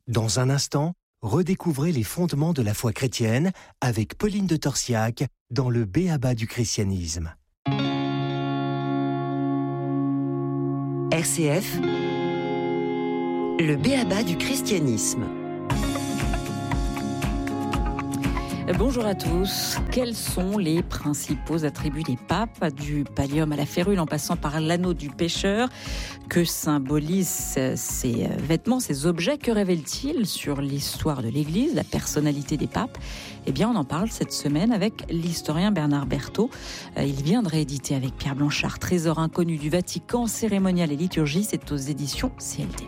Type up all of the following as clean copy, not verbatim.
Dans un instant, redécouvrez les fondements de la foi chrétienne avec Pauline de Torsiac dans le B.A.B.A. du christianisme. RCF, le B.A.B.A. du christianisme. Bonjour à tous. Quels sont les principaux attributs des papes, du pallium à la férule en passant par l'anneau du pécheur? Que symbolisent ces vêtements, ces objets? Que révèlent-ils sur l'histoire de l'Église, la personnalité des papes? Eh bien, on en parle cette semaine avec l'historien Bernard Berthaud. Il vient de rééditer avec Pierre Blanchard Trésor inconnu du Vatican, cérémonial et liturgie. C'est aux éditions CLT.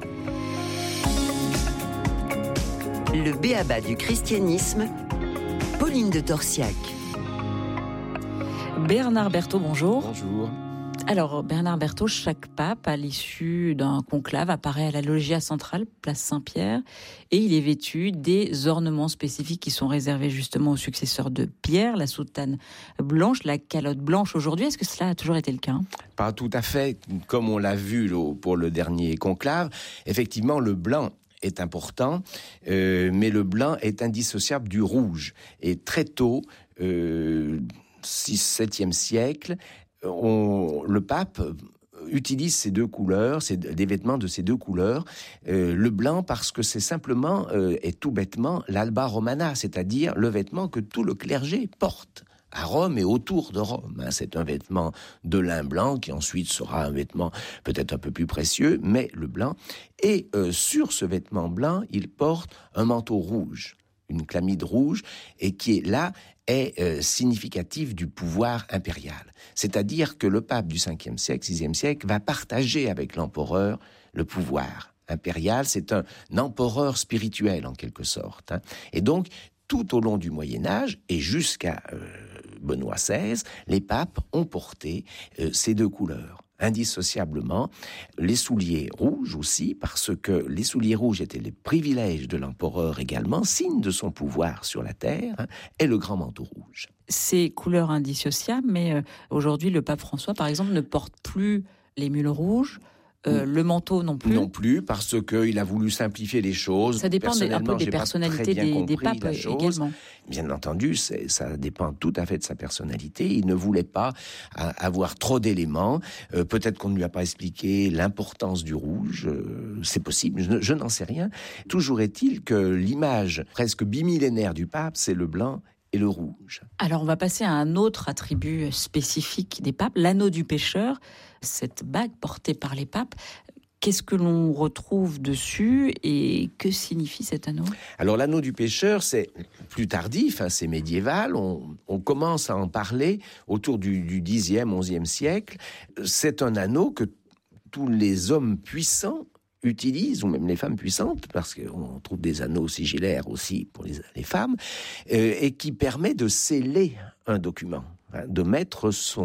Le B.A.B.A. du christianisme, Pauline de Torsiac. Bernard Berthaud, bonjour. Bonjour. Alors, Bernard Berthaud, chaque pape, à l'issue d'un conclave, apparaît à la loggia centrale, place Saint-Pierre, et il est vêtu des ornements spécifiques qui sont réservés justement aux successeurs de Pierre, la soutane blanche, la calotte blanche aujourd'hui. Est-ce que cela a toujours été le cas ? Pas tout à fait, comme on l'a vu pour le dernier conclave. Effectivement, le blanc est important, mais le blanc est indissociable du rouge. Et très tôt, 6e siècle, le pape utilise ces deux couleurs, des vêtements de ces deux couleurs. Le blanc parce que c'est simplement et tout bêtement l'alba romana, c'est-à-dire le vêtement que tout le clergé porte à Rome et autour de Rome. C'est un vêtement de lin blanc qui ensuite sera un vêtement peut-être un peu plus précieux, mais le blanc. Et sur ce vêtement blanc, il porte un manteau rouge, une chlamyde rouge, et qui est là est significatif du pouvoir impérial. C'est-à-dire que le pape du 5e siècle, 6e siècle, va partager avec l'empereur le pouvoir impérial. C'est un empereur spirituel en quelque sorte. Et donc, tout au long du Moyen-Âge et jusqu'à Benoît XVI, les papes ont porté ces deux couleurs. Indissociablement, les souliers rouges aussi, parce que les souliers rouges étaient les privilèges de l'empereur également, signe de son pouvoir sur la terre, et le grand manteau rouge. Ces couleurs indissociables, mais aujourd'hui, le pape François, par exemple, ne porte plus les mules rouges, le manteau non plus. Non plus, parce qu'il a voulu simplifier les choses. Ça dépend un peu des personnalités des papes également. Bien entendu, ça dépend tout à fait de sa personnalité. Il ne voulait pas avoir trop d'éléments. Peut-être qu'on ne lui a pas expliqué l'importance du rouge. C'est possible, je n'en sais rien. Toujours est-il que l'image presque bimillénaire du pape, c'est le blanc et le rouge. Alors, on va passer à un autre attribut spécifique des papes, l'anneau du pécheur, cette bague portée par les papes. Qu'est-ce que l'on retrouve dessus et que signifie cet anneau ? Alors, l'anneau du pécheur, c'est plus tardif, c'est médiéval. On commence à en parler autour du 10e, 11e siècle. C'est un anneau que tous les hommes puissants utilisent, ou même les femmes puissantes, parce qu'on trouve des anneaux sigillaires aussi pour les femmes, et qui permet de sceller un document, de mettre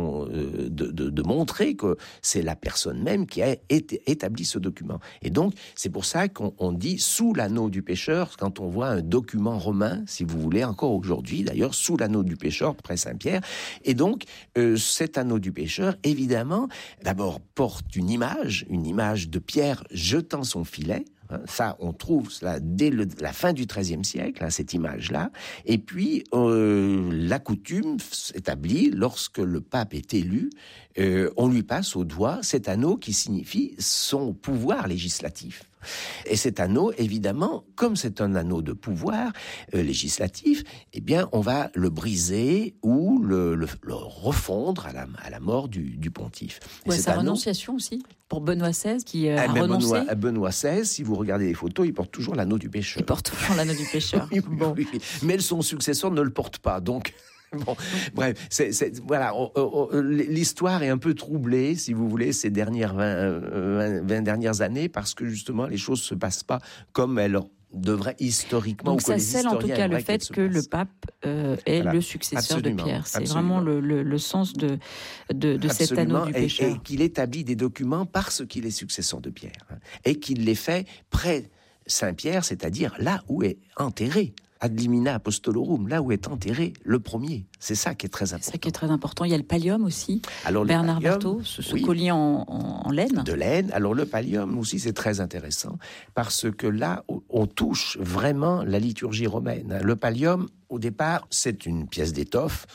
de montrer que c'est la personne même qui a établi ce document. Et donc, c'est pour ça qu'on dit sous l'anneau du pécheur, quand on voit un document romain, si vous voulez, encore aujourd'hui d'ailleurs, sous l'anneau du pécheur, près Saint-Pierre. Et donc, cet anneau du pécheur, évidemment, d'abord porte une image de Pierre jetant son filet. Ça, on trouve cela dès la fin du XIIIe siècle, cette image-là. Et puis, la coutume s'établit, lorsque le pape est élu, on lui passe au doigt cet anneau qui signifie son pouvoir législatif. Et cet anneau, évidemment, comme c'est un anneau de pouvoir législatif, eh bien, on va le briser ou le refondre à la mort du pontife. Ouais, sa renonciation aussi, pour Benoît XVI, qui a renoncé. Benoît XVI, si vous regardez les photos, il porte toujours l'anneau du pécheur. Il porte toujours l'anneau du pécheur. Oui. Mais son successeur ne le porte pas, donc... Bon, bref, voilà, l'histoire est un peu troublée, si vous voulez, ces dernières 20 dernières années, parce que justement, les choses ne se passent pas comme elles devraient historiquement. Donc ça scelle en tout cas le fait que le pape est le successeur de Pierre. C'est vraiment le sens de cet anneau du pécheur. Et qu'il établit des documents parce qu'il est successeur de Pierre. Et qu'il les fait près Saint-Pierre, c'est-à-dire là où est enterré. Ad limina apostolorum, là où est enterré le premier. C'est ça qui est très important. C'est ça qui est très important. Il y a le pallium aussi. Alors, Bernard Berthaud, ce collier en laine. De laine. Alors le pallium aussi, c'est très intéressant parce que là, on touche vraiment la liturgie romaine. Le pallium, au départ, c'est une pièce d'étoffe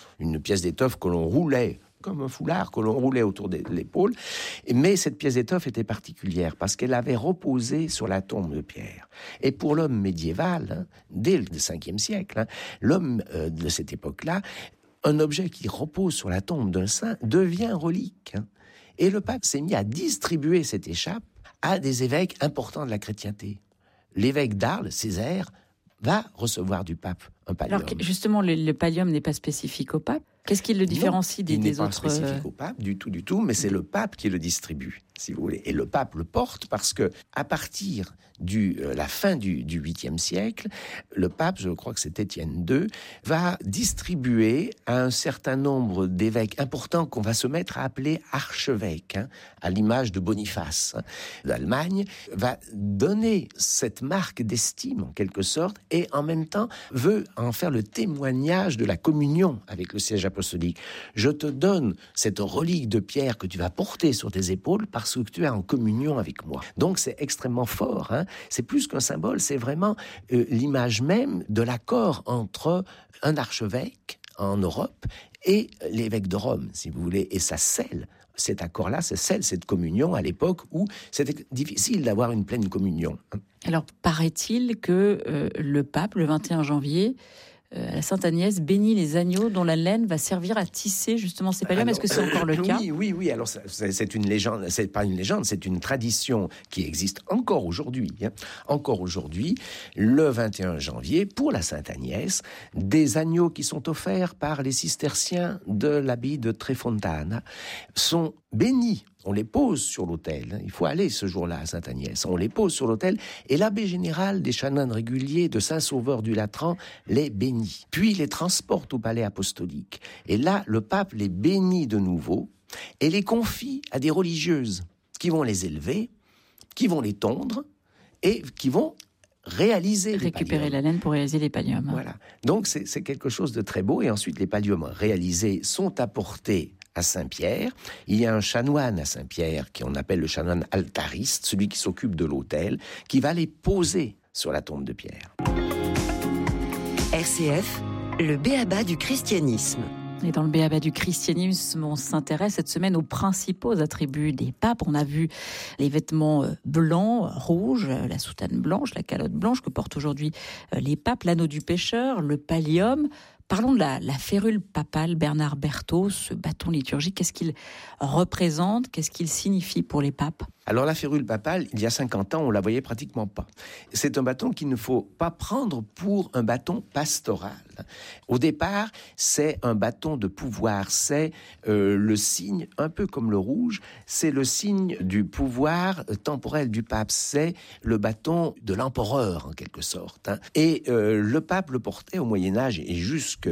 que l'on roulait comme un foulard que l'on roulait autour de l'épaule. Mais cette pièce d'étoffe était particulière parce qu'elle avait reposé sur la tombe de Pierre. Et pour l'homme médiéval, dès le 5e siècle, l'homme de cette époque-là, un objet qui repose sur la tombe d'un saint devient relique. Et le pape s'est mis à distribuer cette écharpe à des évêques importants de la chrétienté. L'évêque d'Arles, Césaire, va recevoir du pape un pallium. Alors justement, le pallium n'est pas spécifique au pape. Qu'est-ce qui le différencie des autres ? Il n'est pas spécifique au pape du tout, mais c'est le pape qui le distribue, si vous voulez. Et le pape le porte parce que à partir la fin du 8e siècle, le pape, je crois que c'est Étienne II, va distribuer à un certain nombre d'évêques importants qu'on va se mettre à appeler archevêques, à l'image de Boniface d'Allemagne, va donner cette marque d'estime en quelque sorte et en même temps veut en faire le témoignage de la communion avec le siège apostolique. Je te donne cette relique de Pierre que tu vas porter sur tes épaules parce que tu es en communion avec moi. Donc c'est extrêmement fort. C'est plus qu'un symbole, c'est vraiment l'image même de l'accord entre un archevêque en Europe et l'évêque de Rome, si vous voulez. Et ça scelle cet accord-là, ça scelle cette communion à l'époque où c'était difficile d'avoir une pleine communion. Alors paraît-il que le pape, le 21 janvier, à la Sainte-Agnès, bénit les agneaux dont la laine va servir à tisser justement ces palliums. Est-ce que c'est encore le cas ? Oui. Alors c'est une légende. C'est pas une légende, c'est une tradition qui existe encore aujourd'hui. Encore aujourd'hui, le 21 janvier, pour la Sainte-Agnès, des agneaux qui sont offerts par les cisterciens de l'abbaye de Trefontana sont bénis. On les pose sur l'autel. Il faut aller ce jour-là à Sainte-Agnès. On les pose sur l'autel et l'abbé général des chanoines réguliers de Saint-Sauveur du Latran les bénit. Puis les transporte au palais apostolique. Et là, le pape les bénit de nouveau et les confie à des religieuses qui vont les élever, qui vont les tondre et qui vont récupérer la laine pour réaliser les palliums. Voilà. Donc c'est quelque chose de très beau. Et ensuite, les palliums réalisés sont apportés à Saint-Pierre. Il y a un chanoine à Saint-Pierre qu'on appelle le chanoine altariste, celui qui s'occupe de l'autel, qui va les poser sur la tombe de Pierre. RCF, le b.a.-ba du christianisme. Et dans le b.a.-ba du christianisme, on s'intéresse cette semaine aux principaux attributs des papes. On a vu les vêtements blancs, rouges, la soutane blanche, la calotte blanche que portent aujourd'hui les papes, l'anneau du pécheur, le pallium. Parlons de la férule papale, Bernard Berthaud, ce bâton liturgique. Qu'est-ce qu'il représente ? Qu'est-ce qu'il signifie pour les papes ? Alors la férule papale, il y a 50 ans, on la voyait pratiquement pas. C'est un bâton qu'il ne faut pas prendre pour un bâton pastoral. Au départ, c'est un bâton de pouvoir. C'est le signe, un peu comme le rouge, c'est le signe du pouvoir temporel du pape. C'est le bâton de l'empereur, en quelque sorte. Et le pape le portait au Moyen-Âge et jusque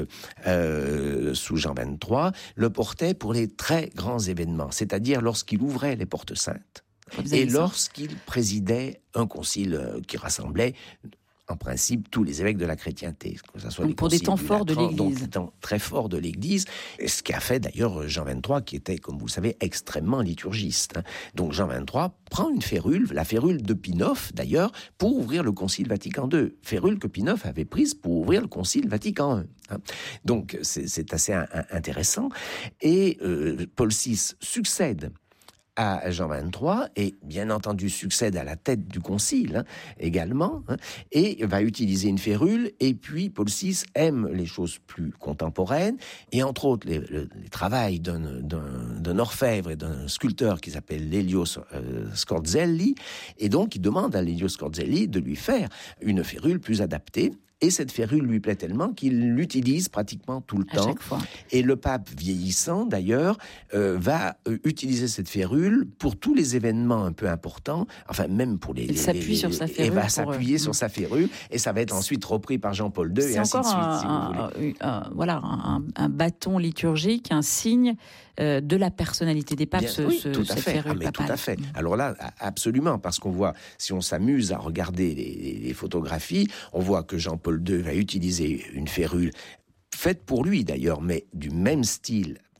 sous Jean XXIII, le portait pour les très grands événements, c'est-à-dire lorsqu'il ouvrait les portes saintes et lorsqu'il présidait un concile qui rassemblait en principe tous les évêques de la chrétienté, que ce soit donc pour des temps forts de l'Église. Donc des temps très forts de l'Église, ce qu'a fait d'ailleurs Jean XXIII, qui était, comme vous le savez, extrêmement liturgiste. Donc Jean XXIII prend une férule, la férule de Pie IX d'ailleurs, pour ouvrir le Concile Vatican II. Férule que Pie IX avait prise pour ouvrir le Concile Vatican I. Donc c'est assez intéressant. Et Paul VI succède à Jean XXIII et bien entendu succède à la tête du concile également, et va utiliser une férule. Et puis Paul VI aime les choses plus contemporaines et entre autres les travaux d'un orfèvre et d'un sculpteur qui s'appelle Lelio Scorzelli, et donc il demande à Lelio Scorzelli de lui faire une férule plus adaptée. Et cette férule lui plaît tellement qu'il l'utilise pratiquement tout le temps. Chaque fois. Et le pape vieillissant, d'ailleurs, va utiliser cette férule pour tous les événements un peu importants, enfin même pour les... Il s'appuie sur sa férule. Et va s'appuyer sur sa férule, et ça va être ensuite repris par Jean-Paul II, et ainsi de suite, si vous voulez. Voilà, un bâton liturgique, un signe de la personnalité des papes, cette férule papale. Tout à fait. Alors là, absolument, parce qu'on voit, si on s'amuse à regarder les photographies, on voit que Jean-Paul II va utiliser une férule faite pour lui d'ailleurs, mais du même style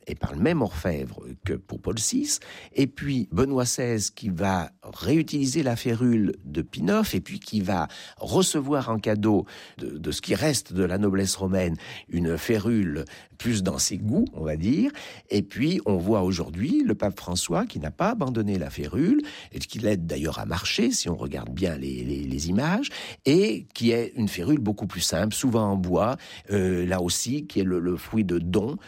et par le même orfèvre que pour Paul VI, et puis Benoît XVI qui va réutiliser la férule de Pie IX, et puis qui va recevoir en cadeau de ce qui reste de la noblesse romaine une férule plus dans ses goûts, on va dire. Et puis on voit aujourd'hui le pape François qui n'a pas abandonné la férule, et qui l'aide d'ailleurs à marcher, si on regarde bien les images, et qui est une férule beaucoup plus simple, souvent en bois, là aussi, qui est le fruit de dons